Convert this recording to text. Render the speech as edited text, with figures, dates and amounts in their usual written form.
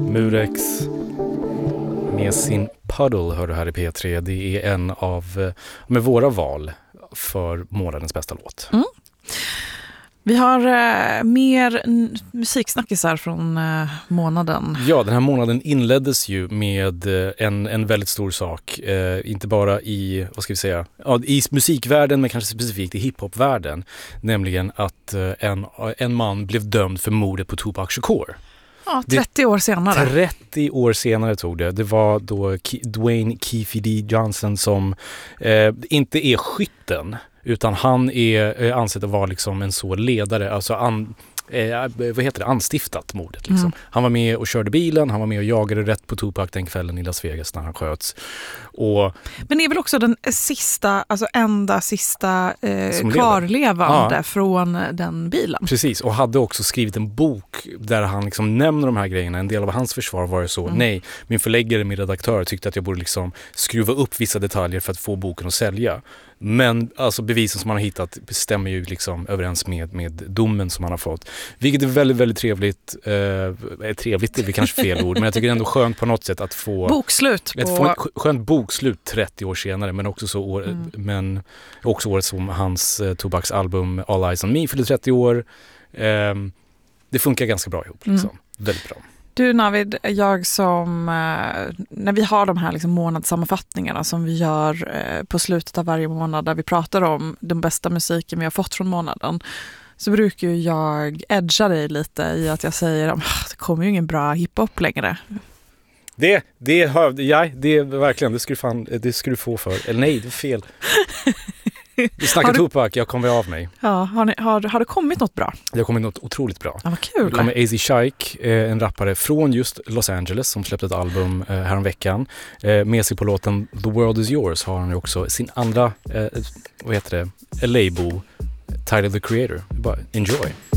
Murex med sin Puddle hör du här i P3. Det är en av med våra val för månadens bästa låt. Mm. Vi har mer musiksnackisar från månaden. Ja, den här månaden inleddes ju med en väldigt stor sak. Inte bara i, vad ska vi säga, i musikvärlden men kanske specifikt i hiphopvärlden. Nämligen att en man blev dömd för mordet på Tupac Shakur. Ja, 30 år senare. 30 år senare tog det. Det var då Dwayne Keefe D. Johnson som inte är skytten, utan han är ansedd att vara liksom en så ledare, alltså anstiftat mordet liksom. Mm. Han var med och körde bilen, han var med och jagade rätt på Tupac den kvällen i Las Vegas när han sköts. Men det är väl också den enda sista kvarlevande från den bilen. Precis, och hade också skrivit en bok där han liksom nämner de här grejerna. En del av hans försvar var så, nej, min förläggare, min redaktör tyckte att jag borde liksom skruva upp vissa detaljer för att få boken att sälja. Men alltså bevisen som han har hittat stämmer ju liksom överens med domen som han har fått. Vilket är väldigt, väldigt trevligt. Trevligt är väl kanske fel ord, men jag tycker det är ändå skönt på något sätt att få bokslut. Skönt bokslut 30 år senare, men också året som hans Tupacs album All Eyes on Me fyllde 30 år. Det funkar ganska bra ihop liksom. Väldigt bra. Du Navid, jag som, när vi har de här liksom månadssammanfattningarna som vi gör på slutet av varje månad där vi pratar om den bästa musiken vi har fått från månaden, så brukar ju jag edga dig lite i att jag säger det kommer ju ingen bra hiphop längre. Det är verkligen, det ska du få för. Eller nej, det är fel. Vi snackar Tupac, jag kommer av mig. Ja, har det kommit något bra? Det har kommit något otroligt bra. Ja, vad kul. Det kommer AZ Shaik, en rappare från just Los Angeles som släppte ett album häromveckan. Med sig på låten The World Is Yours har han ju också sin andra, LA-bo, Tyler the Creator. Bara enjoy.